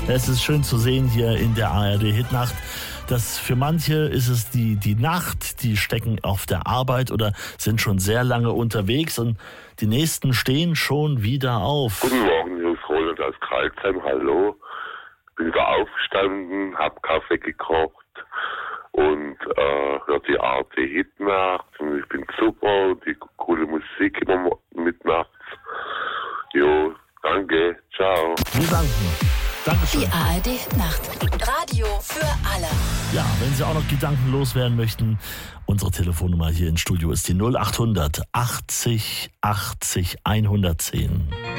Es ist schön zu sehen hier in der ARD-Hitnacht, dass für manche ist es die Nacht, die stecken auf der Arbeit oder sind schon sehr lange unterwegs und die nächsten stehen schon wieder auf. Guten Morgen, hier ist Roland aus Karlsheim, hallo. Bin wieder aufgestanden, hab Kaffee gekocht und hör die ARD-Hitnacht und ich bin super, die coole Musik immer mit nachts. Jo, danke, ciao. Wir danken. Dankeschön. Die ARD-Nacht. Radio für alle. Ja, wenn Sie auch noch Gedanken loswerden möchten, unsere Telefonnummer hier im Studio ist die 0800 80 80 110.